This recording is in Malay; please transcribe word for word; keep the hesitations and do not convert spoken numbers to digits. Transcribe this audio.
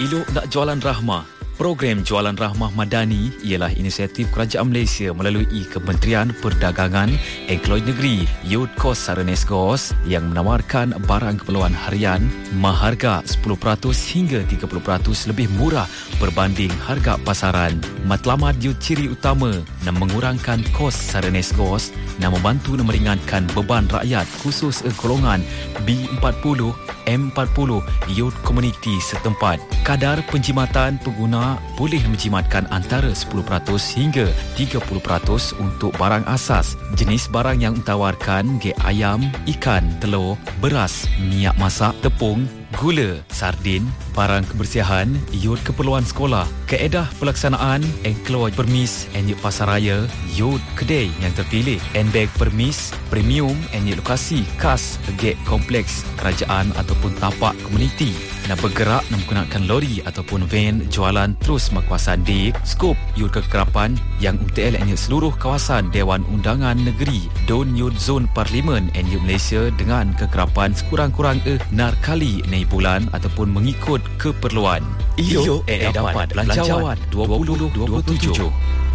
Elok nak jualan rahmah. Program Jualan Rahmah Madani ialah inisiatif Kerajaan Malaysia melalui Kementerian Perdagangan, Engkloid Negeri, Youth Kos Saranesgos yang menawarkan barang keperluan harian maharga sepuluh peratus hingga tiga puluh peratus lebih murah berbanding harga pasaran. Matlamat Youth ciri utama nak mengurangkan kos Saranesgos, nak membantu dan meringankan beban rakyat khusus golongan B empat puluh, M empat puluh Youth Community setempat. Kadar penjimatan pengguna boleh menjimatkan antara sepuluh peratus hingga tiga puluh peratus untuk barang asas. Jenis barang yang ditawarkan ge ayam, ikan, telur, beras, minyak masak, tepung, gula, sardin, barang kebersihan, yod keperluan sekolah. Kaedah pelaksanaan Enclosed Permis and Yod Pasaraya, yod kedai yang terpilih, and-bag permis, premium and yod lokasi khas ge kompleks kerajaan ataupun tapak komuniti. Nak bergerak nak menggunakan lori ataupun van jualan terus makawasan D, skop yod kekerapan yang U T L and yod seluruh kawasan Dewan Undangan Negeri, don yod zon Parlimen and yod Malaysia dengan kekerapan sekurang-kurang eh nar kali naik bulan ataupun mengikut keperluan. Iyo eh dapat belanjawan dua ribu dua puluh tujuh.